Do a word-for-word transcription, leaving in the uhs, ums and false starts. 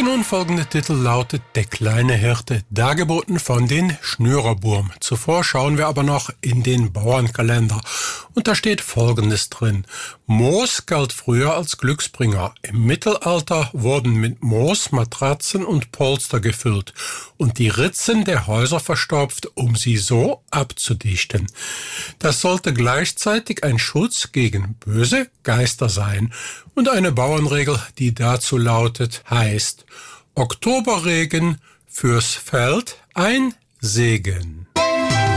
Der nun folgende Titel lautet Der kleine Hirte, dargeboten von den Schnürerburm. Zuvor schauen wir aber noch in den Bauernkalender. Und da steht Folgendes drin. Moos galt früher als Glücksbringer. Im Mittelalter wurden mit Moos Matratzen und Polster gefüllt und die Ritzen der Häuser verstopft, um sie so abzudichten. Das sollte gleichzeitig ein Schutz gegen böse Geister sein. Und eine Bauernregel, die dazu lautet, heißt Oktoberregen fürs Feld ein Segen.